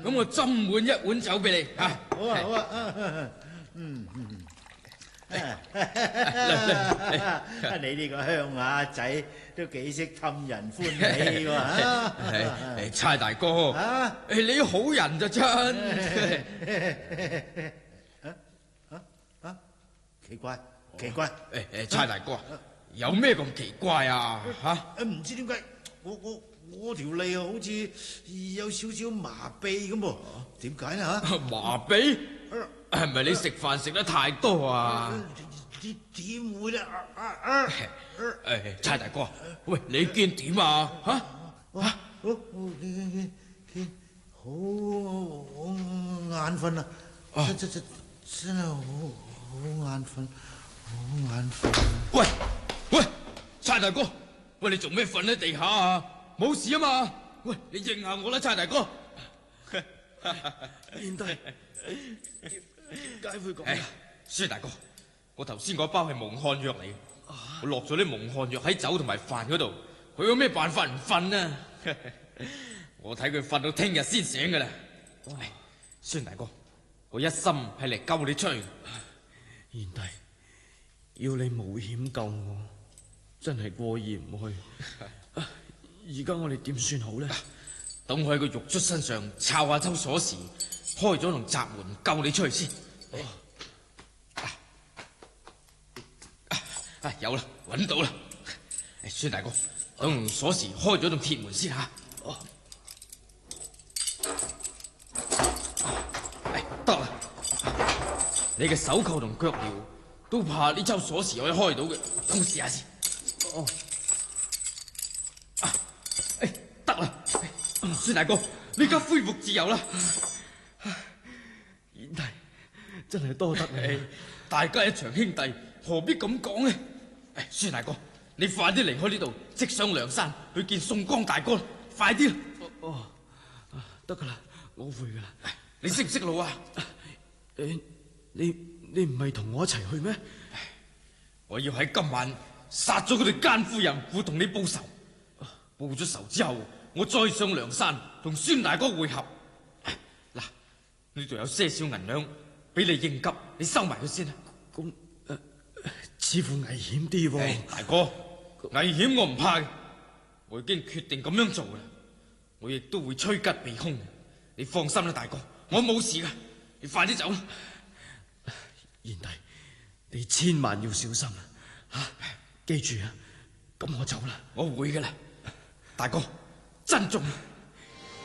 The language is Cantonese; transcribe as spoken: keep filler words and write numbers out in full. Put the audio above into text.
咁我斟滿一碗酒俾你吓。 好啊好啊，嗯嗯。你呢個鄉下仔都幾識氹人歡喜喎！ 差大哥，你好人就真。 啊啊！奇怪奇怪！ 誒誒，差大哥，有咩咁奇怪啊？吓？ 唔知點解我我我條脷好似有少少麻痹咁噃？點解呢？吓？ 麻痹？係咪你食飯食得太多啊？ 點點會咧？ 誒，差大哥，喂，你見點啊？吓吓， 好好眼瞓啊！真真真真係好好眼瞓，好眼瞓。 喂喂，差大哥，喂，你做咩瞓喺地下啊？冇事啊嘛？喂，你應下我啦，差大哥。 賢弟。點解會咁啊？ 孫大哥，我頭先嗰包係蒙汗藥嚟嘅，我落咗啲蒙汗藥喺酒同埋飯嗰度，佢有咩辦法唔瞓啊？我睇佢瞓到聽日先醒噶啦。孫大哥，我一心係嚟救你出去。 賢弟，要你冒險救我，真係過意唔去。而家我哋點算好呢？ 等我喺個獄卒身上抄下抽鎖匙，開咗籠閘門救你出去先。哦啊啊啊、有啦，揾到啦！孫大哥，等鎖匙開咗棟鐵門先吓。哦，得啦！你嘅手扣同腳鐐都怕呢抽鎖匙可以開到嘅，等我試下先。哦，啊，誒，得啦！孫大哥，你而家恢復自由啦！ 賢弟，真係多得你， 大家一場兄弟，何必咁講呢？誒，孫大哥，你快啲離開呢度，即上梁山去見宋江大哥啦！快啲啦！ 哦，得噶啦，我會噶啦。 你識唔識路啊？ 誒，你你唔係同我一齊去咩？ 我要喺今晚殺咗佢哋奸夫淫婦，同你報仇。報咗仇之後，我再上梁山同孫大哥會合。嗱，呢度有些少銀兩俾你應急，你收埋佢先啦。 咁誒、呃，似乎危險啲喎。 大哥，危險我唔怕嘅，我已經決定咁樣做啦。我亦都會趨吉避凶。你放心啦，大哥，我冇事噶。你快啲走啦。 賢弟，你千萬要小心啊！吓，記住啊！咁我走啦。 我會噶啦，大哥，珍重。